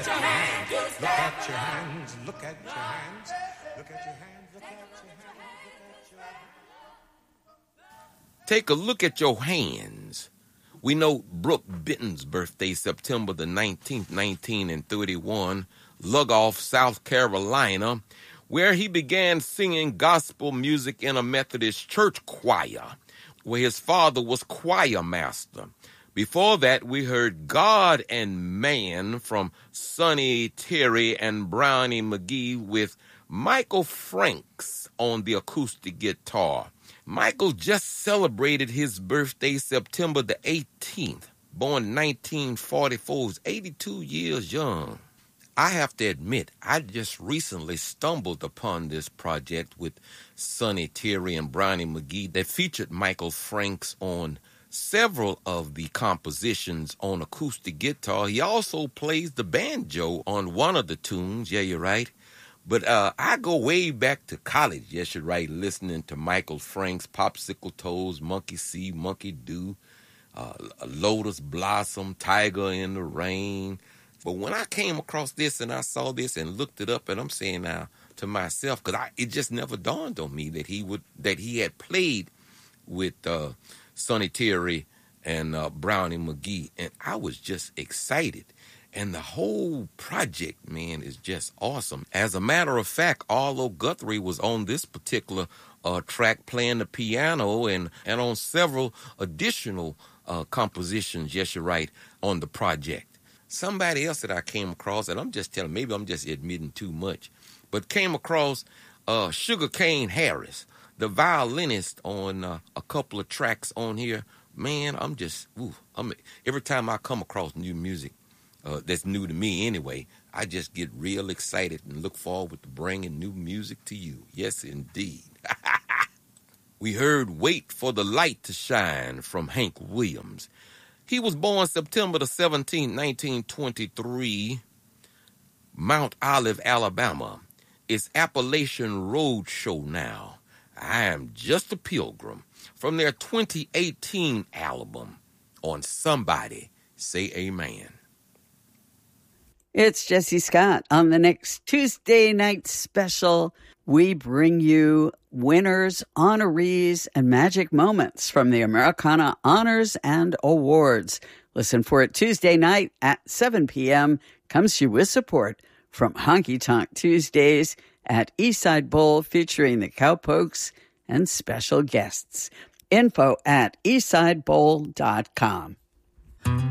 at your hands. Look at your hands. Look at your hands. Look at your hands. Look at your hands. Take a look at your hands. We know Brooke Benton's birthday, September the 19th, 1931, Lugoff, South Carolina, where he began singing gospel music in a Methodist church choir, where his father was choir master. Before that, we heard God and Man from Sonny Terry and Brownie McGee with Michael Franks on the acoustic guitar. Michael just celebrated his birthday September the 18th, born 1944, was 82 years young. I have to admit, I just recently stumbled upon this project with Sonny Terry and Brownie McGee that featured Michael Franks on several of the compositions on acoustic guitar. He also plays the banjo on one of the tunes, yeah, you're right. But I go way back to college, yes, you're right, listening to Michael Franks, Popsicle Toes, Monkey See, Monkey Do, Lotus Blossom, Tiger in the Rain. But when I came across this and I saw this and looked it up, and I'm saying now to myself, because it just never dawned on me that he had played with Sonny Terry and Brownie McGee, and I was just excited. And the whole project, man, is just awesome. As a matter of fact, Arlo Guthrie was on this particular track playing the piano and on several additional compositions, yes, you're right, on the project. Somebody else that I came across, and I'm just telling, maybe I'm just admitting too much, but came across Sugar Cane Harris, the violinist on a couple of tracks on here. Man, every time I come across new music, that's new to me anyway, I just get real excited and look forward to bringing new music to you. Yes, indeed. We heard Wait for the Light to Shine from Hank Williams. He was born September the 17th, 1923, Mount Olive, Alabama. It's Appalachian Road Show now. I Am Just a Pilgrim from their 2018 album on Somebody Say Amen. It's Jesse Scott. On the next Tuesday night special, we bring you winners, honorees, and magic moments from the Americana Honors and Awards. Listen for it Tuesday night at 7 p.m. Comes to you with support from Honky Tonk Tuesdays at Eastside Bowl, featuring the Cowpokes and special guests. Info at eastsidebowl.com.